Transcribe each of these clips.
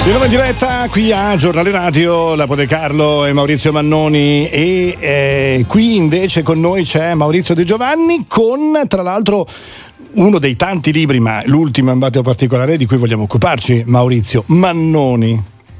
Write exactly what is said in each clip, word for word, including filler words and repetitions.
Di nuovo in diretta qui a Giornale Radio, la Ponte Carlo e Maurizio Mannoni, e eh, qui invece con noi c'è Maurizio De Giovanni con, tra l'altro, uno dei tanti libri, ma l'ultimo in modo particolare di cui vogliamo occuparci, Maurizio, Mannoni.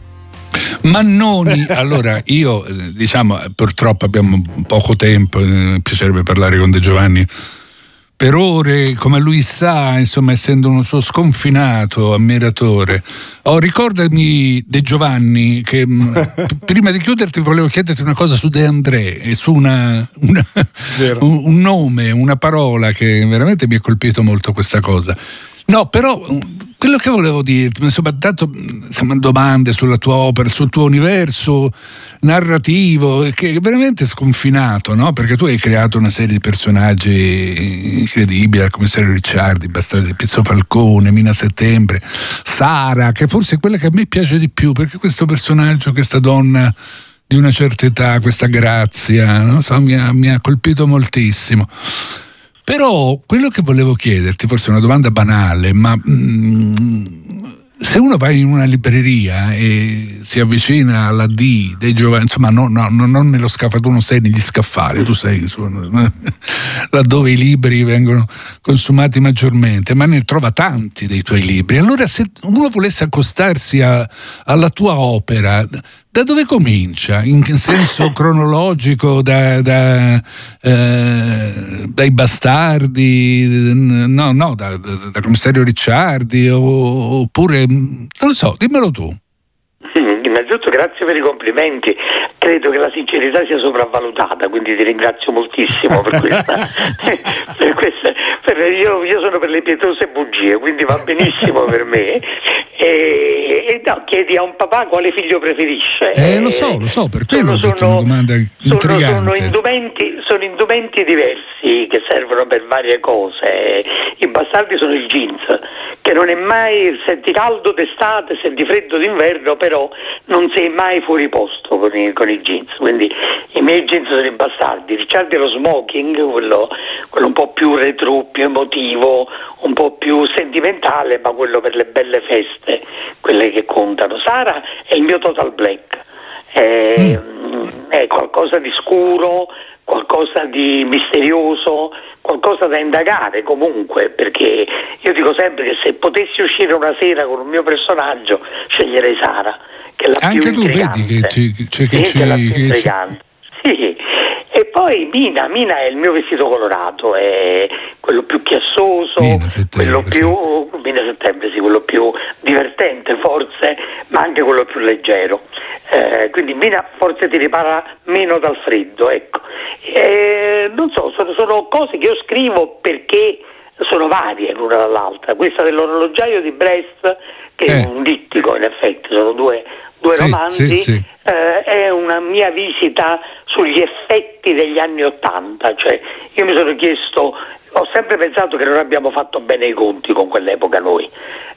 Mannoni, allora io diciamo purtroppo abbiamo poco tempo, mi piacerebbe parlare con De Giovanni per ore, come lui sa, insomma, essendo un suo sconfinato ammiratore. Oh, ricordami, De Giovanni, che p- prima di chiuderti volevo chiederti una cosa su De André e su una, una un, un nome, una parola che veramente mi ha colpito molto questa cosa. No, però quello che volevo dirti, insomma, dato insomma, domande sulla tua opera, sul tuo universo narrativo, che è veramente sconfinato, no? Perché tu hai creato una serie di personaggi incredibili, il commissario Ricciardi, Bastardi di Pizzo Falcone, Mina Settembre, Sara, che forse è quella che a me piace di più, perché questo personaggio, questa donna di una certa età, questa grazia, non so, mi ha, mi ha colpito moltissimo. Però quello che volevo chiederti, forse è una domanda banale, ma mh, se uno va in una libreria e si avvicina alla D dei giovani, insomma no, no, non nello scaffale, tu non sei negli scaffali, tu sei su, laddove i libri vengono consumati maggiormente, ma ne trova tanti dei tuoi libri. Allora se uno volesse accostarsi a, alla tua opera, da dove comincia? In senso cronologico, da, da, eh, dai Bastardi, no, no, da, da, da commissario Ricciardi, o, oppure, non lo so, dimmelo tu. Innanzitutto grazie per i complimenti, credo che la sincerità sia sopravvalutata, quindi ti ringrazio moltissimo per questa, per questa per, io, io sono per le pietose bugie, quindi va benissimo per me. E, e no, chiedi a un papà quale figlio preferisce. Eh, lo so, lo so, per quello sono, ho detto una domanda intrigante. Sono, sono, indumenti, sono indumenti diversi che servono per varie cose. I Bastardi sono il jeans, che non è mai, senti caldo d'estate, senti freddo d'inverno, però non sei mai fuori posto con i, con i jeans. Quindi i miei jeans sono i Bastardi. Ricciardi è lo smoking, quello, quello un po' più retro, più emotivo, un po' più sentimentale, ma quello per le belle feste, quelle che contano. Sara è il mio total black, è, mm. è qualcosa di scuro, qualcosa di misterioso, qualcosa da indagare comunque, perché io dico sempre che se potessi uscire una sera con un mio personaggio sceglierei Sara, che è la anche più intrigante. Anche tu vedi che ci, c'è che sì, ci, che è la più che intrigante. Ci... Sì. E poi Mina, Mina è il mio vestito colorato, è quello più chiassoso, Mina Settembre, quello più sì. Mina Settembre, sì, quello più divertente forse, ma anche quello più leggero. Eh, quindi Mina forse ti ripara meno dal freddo, ecco. Eh, non so, sono, sono cose che io scrivo perché sono varie l'una dall'altra. Questa dell'orologiaio di Brest, che eh. è un dittico in effetti, sono due due sì, romanzi, sì, sì. Eh, è una mia visita sugli effetti degli anni Ottanta, cioè io mi sono chiesto, ho sempre pensato che non abbiamo fatto bene i conti con quell'epoca noi,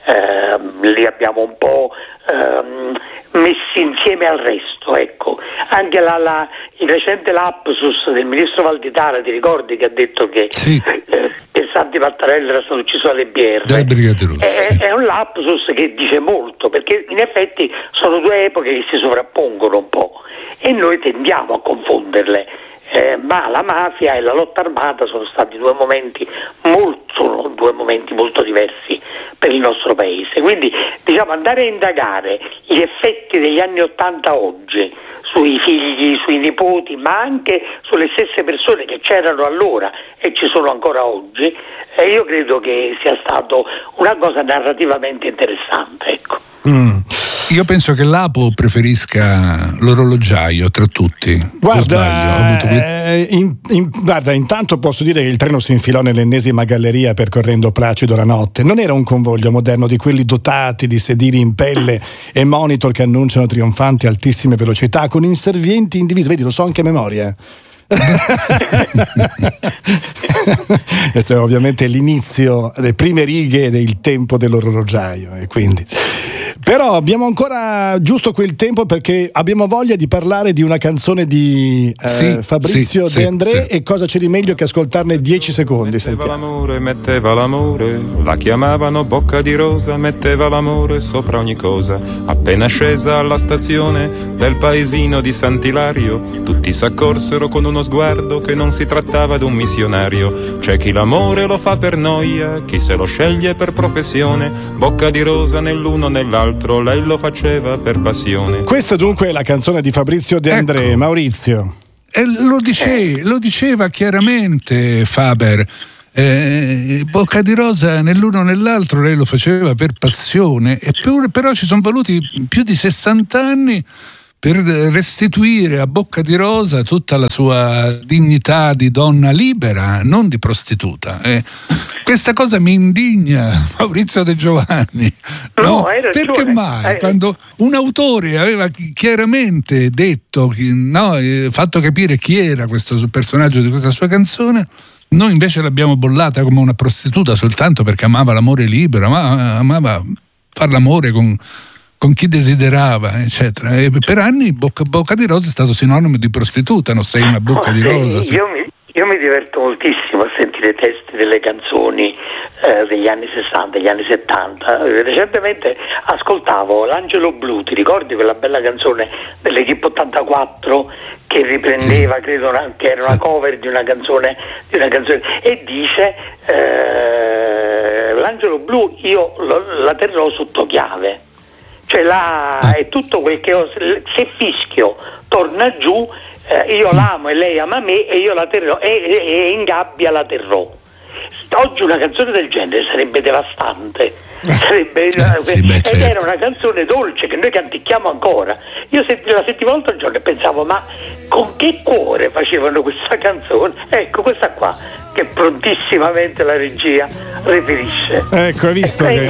eh, li abbiamo un po' ehm, messi insieme al resto, ecco. Anche la, la, il recente lapsus del ministro Valditara, ti ricordi, che ha detto che sì. eh, che Santi Mattarella era stato ucciso alle B R? Dai Brigate Rosse. È, è un lapsus che dice molto, perché in effetti sono due epoche che si sovrappongono un po' e noi tendiamo a confonderle. Eh, ma la mafia e la lotta armata sono stati due momenti molto, sono due momenti molto diversi per il nostro paese, quindi diciamo andare a indagare gli effetti degli anni Ottanta oggi sui figli, sui nipoti, ma anche sulle stesse persone che c'erano allora e ci sono ancora oggi, e io credo che sia stato una cosa narrativamente interessante, ecco. Mm. Io penso che l'Apo preferisca l'orologiaio tra tutti. Guarda, Ho avuto... eh, in, in, guarda, intanto posso dire che il treno si infilò nell'ennesima galleria percorrendo placido la notte. Non era un convoglio moderno di quelli dotati di sedili in pelle e monitor che annunciano trionfanti altissime velocità con inservienti in divisa. Vedi, lo so anche a memoria. Questo è ovviamente l'inizio, le prime righe del tempo dell'orologiaio, e quindi però abbiamo ancora giusto quel tempo, perché abbiamo voglia di parlare di una canzone di eh, sì, Fabrizio sì, De André, sì. E cosa c'è di meglio che ascoltarne dieci secondi? Metteva Sentiamo. l'amore, metteva l'amore, la chiamavano Bocca di Rosa, metteva l'amore sopra ogni cosa. Appena scesa alla stazione del paesino di Sant'Ilario, tutti s'accorsero con uno sguardo che non si trattava d'un missionario. C'è chi l'amore lo fa per noia, chi se lo sceglie per professione. Bocca di Rosa nell'uno nell'altro, lei lo faceva per passione. Questa dunque è la canzone di Fabrizio De André. Ecco. Maurizio. E lo, dice, lo diceva chiaramente Faber. Eh, Bocca di Rosa nell'uno nell'altro lei lo faceva per passione, e pure, però ci sono voluti più di sessanta anni per restituire a Bocca di Rosa tutta la sua dignità di donna libera, non di prostituta. Eh, questa cosa mi indigna, Maurizio De Giovanni. No, No, hai ragione. perché mai? Hai... Quando un autore aveva chiaramente detto, no, fatto capire chi era questo personaggio di questa sua canzone, noi invece l'abbiamo bollata come una prostituta soltanto perché amava l'amore libero, ma amava far l'amore con con chi desiderava, eccetera. E per anni Bocca, Bocca di Rosa è stato sinonimo di prostituta, non sei una bocca Oh, di sì, rosa. Sì. Io, mi, io mi diverto moltissimo a sentire i testi delle canzoni eh, degli anni sessanta, degli anni settanta. Recentemente ascoltavo L'Angelo Blu, ti ricordi quella bella canzone dell'Equipe ottantaquattro che riprendeva, sì. credo, una, che era una cover di una canzone, di una canzone e dice eh, L'Angelo Blu io lo, la terrò sotto chiave. Cioè là è tutto quel che ho, se fischio torna giù, eh, io l'amo e lei ama me e io la terrò, e, e, e in gabbia la terrò. Oggi una canzone del genere sarebbe devastante, sarebbe, eh, sì, beh, ed certo. Era una canzone dolce che noi canticchiamo ancora. Io senti, la sentivo l'altro giorno e pensavo, ma con che cuore facevano questa canzone? Ecco, questa qua che prontissimamente la regia riferisce. Ecco, hai visto che...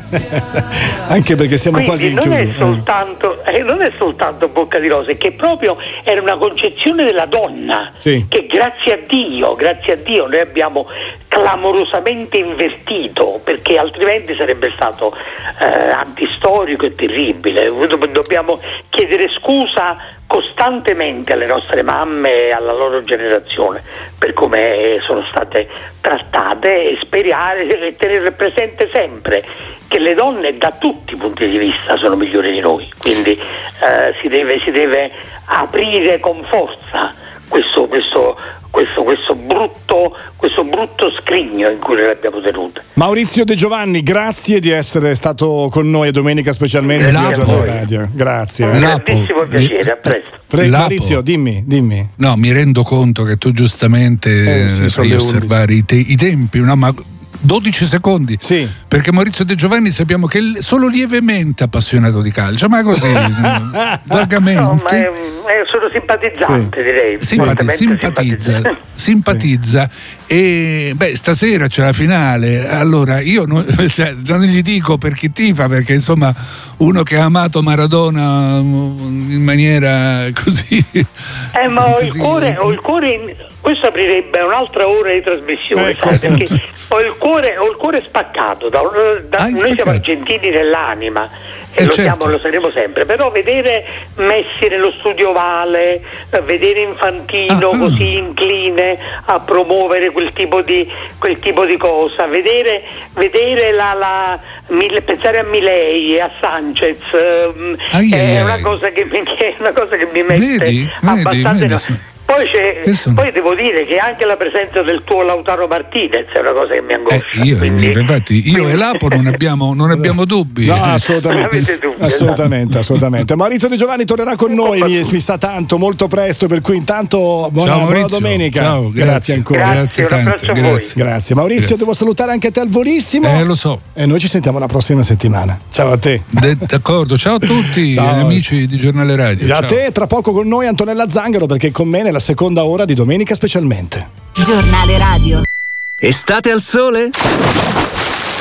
anche perché siamo Quindi quasi in non chiusura. è soltanto eh, non è soltanto Bocca di Rosa, è che proprio era una concezione della donna, sì. che grazie a Dio, grazie a Dio noi abbiamo clamorosamente invertito, perché altrimenti sarebbe stato eh, antistorico e terribile. Dobbiamo chiedere scusa costantemente alle nostre mamme e alla loro generazione per come sono state trattate, e sperare e tenere presente sempre che le donne da tutti i punti di vista sono migliori di noi, quindi eh, si deve, si deve aprire con forza questo, questo, questo, questo, brutto, questo brutto scrigno in cui le abbiamo tenute. Maurizio De Giovanni, grazie di essere stato con noi domenica, specialmente a Giornale Radio. Grazie. Un grandissimo piacere, a presto. Pre- Maurizio, dimmi, dimmi. No, mi rendo conto che tu giustamente eh, sì, fai osservare i, te- i tempi, no, ma dodici secondi, sì. Perché Maurizio De Giovanni sappiamo che è solo lievemente appassionato di calcio, ma così vagamente. No, ma è, è, sono simpatizzante, sì. direi. Simpati- simpatizza, simpatizza. Sì. E beh, stasera c'è la finale. Allora io non, cioè, non gli dico per chi tifa, perché insomma uno che ha amato Maradona in maniera così. Eh, ma ho il cuore, ho il cuore in, questo aprirebbe un'altra ora di trasmissione, ecco. sai, perché ho il cuore, ho il cuore spaccato. Da, da, noi spaccato. Siamo argentini nell'anima. E eh lo, certo. siamo, lo saremo sempre, però vedere Messi nello studio Vale, vedere Infantino ah, così ah. incline a promuovere quel tipo di quel tipo di cosa, vedere, vedere la, la pensare a Milei e a Sanchez ah, yeah, è, yeah. Una cosa che mi, è una cosa che mi mette vedi, abbastanza vedi, vedi. Poi, c'è, poi devo dire che anche la presenza del tuo Lautaro Martinez è una cosa che mi angoscia. Eh, io, quindi, infatti, io quindi... e Lapo non abbiamo, non abbiamo dubbi. No, assolutamente. dubbi, assolutamente, assolutamente. Maurizio De Giovanni tornerà con noi, mi, mi sa tanto, molto presto, per cui intanto buona, ciao, buona domenica. Ciao, grazie. grazie ancora. Grazie, grazie, un abbraccio grazie. a voi. Grazie. Maurizio, grazie. Devo salutare anche te al volissimo. Eh, lo so. E noi ci sentiamo la prossima settimana. Ciao a te. De- d'accordo, ciao a tutti ciao. Gli amici di Giornale Radio. A ciao. te, tra poco con noi Antonella Zangaro, perché con me nella seconda ora di Domenica Specialmente. Giornale Radio. Estate al sole?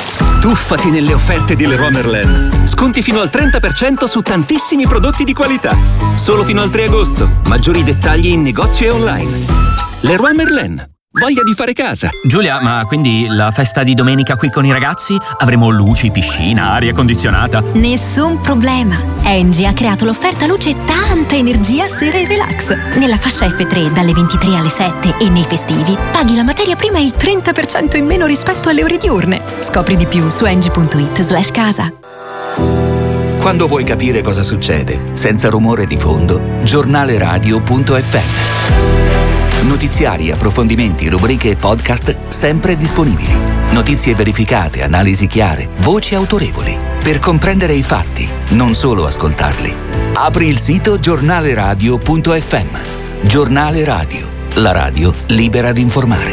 Tuffati nelle offerte di Leroy Merlin. Sconti fino al trenta per cento su tantissimi prodotti di qualità. Solo fino al tre agosto. Maggiori dettagli in negozio e online. Leroy Merlin. Voglia di fare casa. Giulia, ma quindi la festa di domenica qui con i ragazzi? Avremo luci, piscina, aria condizionata? Nessun problema. Engie ha creato l'offerta luce tanta energia sera e relax. Nella fascia F tre dalle ventitré alle sette e nei festivi paghi la materia prima il trenta per cento in meno rispetto alle ore diurne. Scopri di più su engie punto it slash casa. Quando vuoi capire cosa succede, senza rumore di fondo, giornale radio punto effe emme. Notiziari, approfondimenti, rubriche e podcast sempre disponibili. Notizie verificate, analisi chiare, voci autorevoli. Per comprendere i fatti, non solo ascoltarli. Apri il sito giornale radio punto effe emme. Giornale Radio, la radio libera di informare.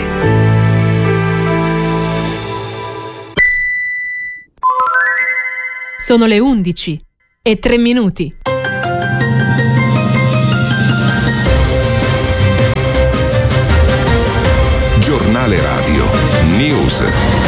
Sono le undici e tre minuti. Giornale Radio News.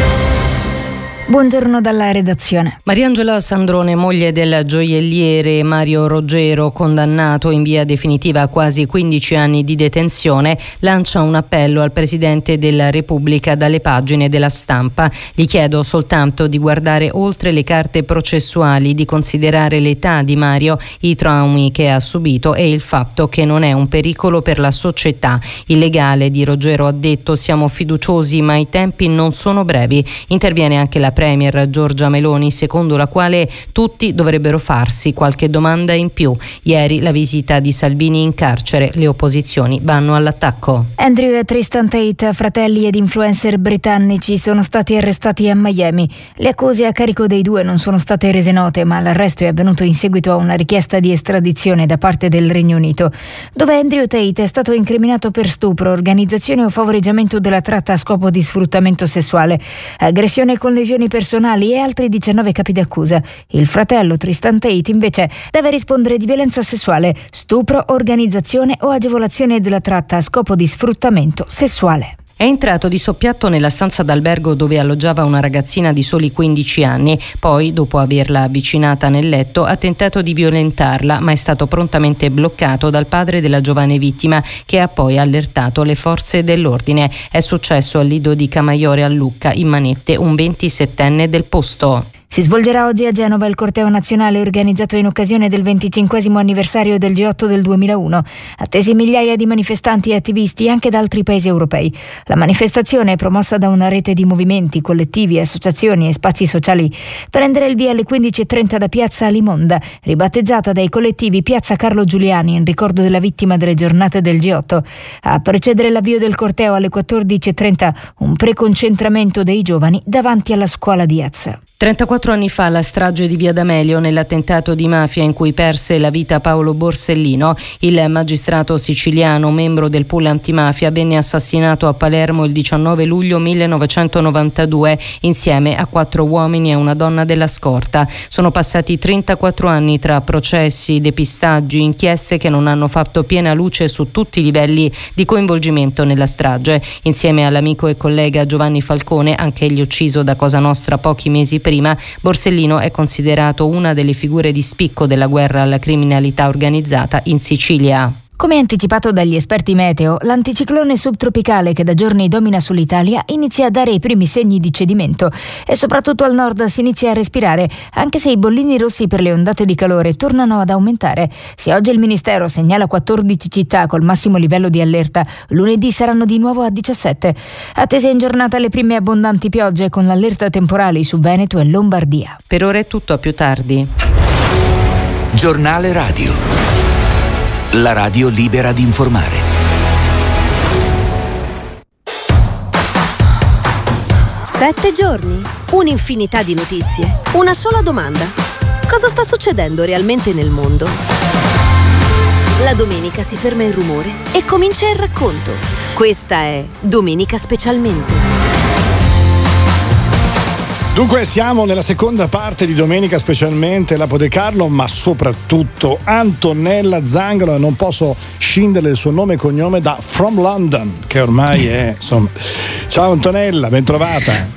Buongiorno dalla redazione. Mariangela Sandrone, moglie del gioielliere Mario Roggero, condannato in via definitiva a quasi quindici anni di detenzione, lancia un appello al Presidente della Repubblica dalle pagine della Stampa. Gli chiedo soltanto di guardare oltre le carte processuali, di considerare l'età di Mario, i traumi che ha subito e il fatto che non è un pericolo per la società. Il legale di Roggero ha detto: siamo fiduciosi ma i tempi non sono brevi. Interviene anche la Premier Giorgia Meloni, secondo la quale tutti dovrebbero farsi qualche domanda in più. Ieri la visita di Salvini in carcere, le opposizioni vanno all'attacco. Andrew e Tristan Tate, fratelli ed influencer britannici, sono stati arrestati a Miami. Le accuse a carico dei due non sono state rese note, ma l'arresto è avvenuto in seguito a una richiesta di estradizione da parte del Regno Unito, dove Andrew Tate è stato incriminato per stupro, organizzazione o favoreggiamento della tratta a scopo di sfruttamento sessuale, aggressione con lesioni personali e altri diciannove capi d'accusa. Il fratello Tristan Tate invece deve rispondere di violenza sessuale, stupro, organizzazione o agevolazione della tratta a scopo di sfruttamento sessuale. È entrato di soppiatto nella stanza d'albergo dove alloggiava una ragazzina di soli quindici anni. Poi, dopo averla avvicinata nel letto, ha tentato di violentarla, ma è stato prontamente bloccato dal padre della giovane vittima, che ha poi allertato le forze dell'ordine. È successo al Lido di Camaiore a Lucca, in manette un ventisettenne del posto. Si svolgerà oggi a Genova il corteo nazionale organizzato in occasione del venticinquesimo anniversario del G otto del duemilauno. Attesi migliaia di manifestanti e attivisti anche da altri paesi europei. La manifestazione è promossa da una rete di movimenti, collettivi, associazioni e spazi sociali. Prendere il via alle quindici e trenta da Piazza Alimonda, ribattezzata dai collettivi Piazza Carlo Giuliani in ricordo della vittima delle giornate del G otto. A precedere l'avvio del corteo alle quattordici e trenta un preconcentramento dei giovani davanti alla scuola di Azza. trentaquattro anni fa la strage di Via D'Amelio, nell'attentato di mafia in cui perse la vita Paolo Borsellino, il magistrato siciliano, membro del pool antimafia, venne assassinato a Palermo il diciannove luglio millenovecentonovantadue insieme a quattro uomini e una donna della scorta. Sono passati trentaquattro anni tra processi, depistaggi, inchieste che non hanno fatto piena luce su tutti i livelli di coinvolgimento nella strage. Insieme all'amico e collega Giovanni Falcone, anch'egli ucciso da Cosa Nostra pochi mesi prima, Borsellino è considerato una delle figure di spicco della guerra alla criminalità organizzata in Sicilia. Come anticipato dagli esperti meteo, l'anticiclone subtropicale che da giorni domina sull'Italia inizia a dare i primi segni di cedimento e soprattutto al nord si inizia a respirare, anche se i bollini rossi per le ondate di calore tornano ad aumentare. Se oggi il Ministero segnala quattordici città col massimo livello di allerta, lunedì saranno di nuovo a diciassette. Attese in giornata le prime abbondanti piogge con l'allerta temporali su Veneto e Lombardia. Per ora è tutto, a più tardi. Giornale Radio. La radio libera di informare. Sette giorni, un'infinità di notizie, una sola domanda. Cosa sta succedendo realmente nel mondo? La domenica si ferma il rumore e comincia il racconto. Questa è Domenica Specialmente. Dunque siamo nella seconda parte di Domenica Specialmente, la Pode Carlo, ma soprattutto Antonella Zangaro, non posso scindere il suo nome e cognome da From London, che ormai è, insomma. Ciao Antonella, ben trovata.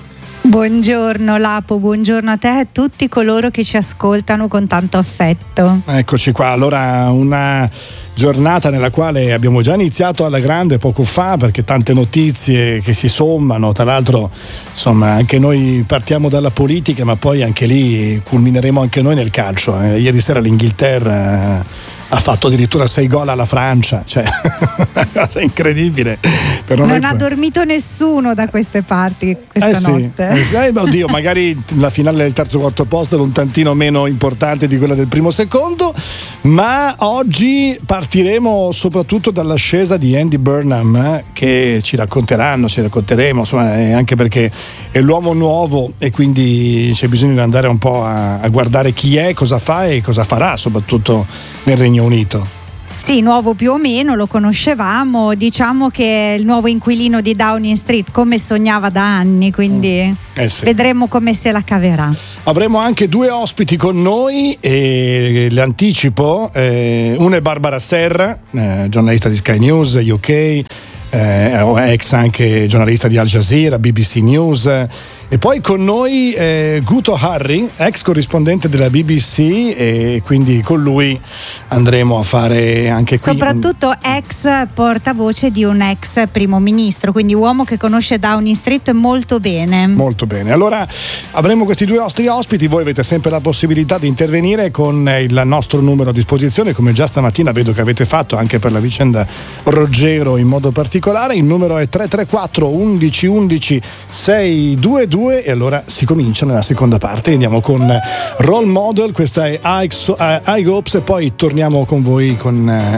Buongiorno Lapo, buongiorno a te e a tutti coloro che ci ascoltano con tanto affetto. Eccoci qua, allora una giornata nella quale abbiamo già iniziato alla grande poco fa, perché tante notizie che si sommano, tra l'altro insomma anche noi partiamo dalla politica, ma poi anche lì culmineremo anche noi nel calcio. Eh, ieri sera l'Inghilterra eh, ha fatto addirittura sei gol alla Francia, cioè una cosa incredibile. Però non noi... ha dormito nessuno da queste parti questa eh sì, notte. Eh sì, eh, oddio, magari la finale del terzo quarto posto era un tantino meno importante di quella del primo secondo, ma oggi partiremo soprattutto dall'ascesa di Andy Burnham, eh, che ci racconteranno, ci racconteremo, insomma, eh, anche perché è l'uomo nuovo e quindi c'è bisogno di andare un po' a, a guardare chi è, cosa fa e cosa farà, soprattutto nel Regno Unito. Sì, nuovo più o meno, lo conoscevamo, diciamo che è il nuovo inquilino di Downing Street, come sognava da anni, quindi eh sì. vedremo come se la caverà. Avremo anche due ospiti con noi e le anticipo, eh, una è Barbara Serra, eh, giornalista di Sky News U K, eh, ex anche giornalista di Al Jazeera, B B C News, e poi con noi eh, Guto Harri, ex corrispondente della B B C, e quindi con lui andremo a fare anche qui soprattutto ex portavoce di un ex primo ministro, quindi uomo che conosce Downing Street molto bene. Molto bene, allora avremo questi due nostri ospiti, voi avete sempre la possibilità di intervenire con il nostro numero a disposizione, come già stamattina vedo che avete fatto anche per la vicenda Roggero in modo particolare. Il numero è tre tre quattro undici undici sei due due e allora si comincia nella seconda parte. Andiamo con Role Model, questa è I Hopes e poi torniamo con voi con